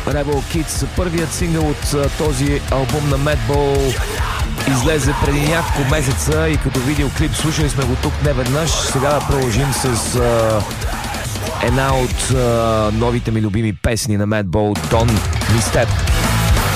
Rebel Kids, първият сингъл от този албум на Madball, излезе преди няколко месеца и като видеоклип слушали сме го тук неведнъж. Сега да продължим с една от новите ми любими песни на Madball, Don't Misstep.